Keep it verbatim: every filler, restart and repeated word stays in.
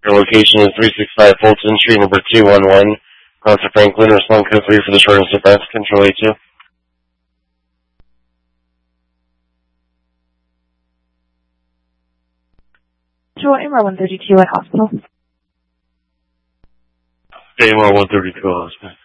Your location is three sixty-five Fulton Street, number two one one. Officer Franklin, respond code three for the shortness of breath, control A two. Control A M R one thirty-two at hospital. A M R one thirty-two at hospital.